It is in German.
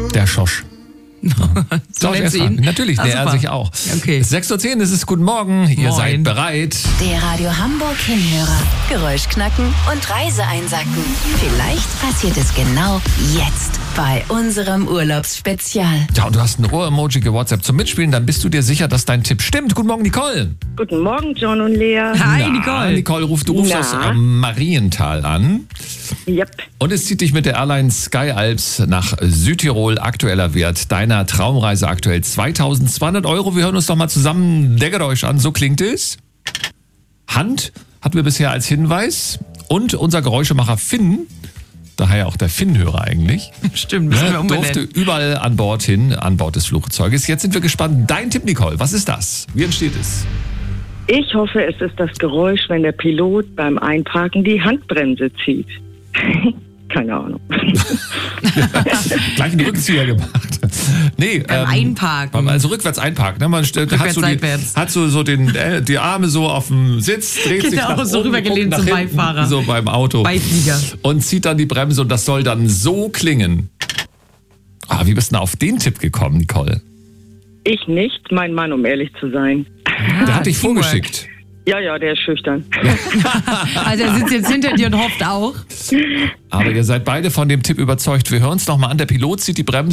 Der Schosch. So nennst du ihn? Natürlich, er sich auch. Okay. 6:10 Uhr, es ist guten Morgen. Ihr seid bereit. Der Radio Hamburg Hinhörer. Geräusch knacken und Reise einsacken. Vielleicht passiert es genau jetzt bei unserem Urlaubsspezial. Ja, und du hast ein Ohr-Emoji gewhatsappt zum Mitspielen, dann bist du dir sicher, dass dein Tipp stimmt. Guten Morgen, Nicole. Guten Morgen, John und Lea. Hi, Nicole. Nicole, du rufst aus Marienthal an. Yep. Und es zieht dich mit der Airline Sky Alps nach Südtirol. Aktueller Wert deiner Traumreise aktuell 2.200 €. Wir hören uns doch mal zusammen der Geräusch an. So klingt es. Hand hatten wir bisher als Hinweis. Und unser Geräuschemacher Finn, daher auch der Finn-Hörer eigentlich, Stimmt, müssen wir durfte umbenennen. überall an Bord des Flugzeuges. Jetzt sind wir gespannt. Dein Tipp, Nicole, was ist das? Wie entsteht es? Ich hoffe, es ist das Geräusch, wenn der Pilot beim Einparken die Handbremse zieht. Keine Ahnung. Gleich einen Rückzieher gemacht. Nee, Beim Einparken. Also rückwärts einparken. Ne? Man hat so die Arme so auf dem Sitz, dreht sich nach so oben, rübergelehnt guckt zum nach hinten, Beifahrer. so beim Auto. Beiflieger. Und zieht dann die Bremse und das soll dann so klingen. Wie bist du denn auf den Tipp gekommen, Nicole? Ich nicht, mein Mann, um ehrlich zu sein. Der hat dich Teamwork. vorgeschickt. Ja, der ist schüchtern. Also er sitzt jetzt hinter dir und hofft auch. Aber ihr seid beide von dem Tipp überzeugt. Wir hören uns noch mal an. Der Pilot zieht die Bremse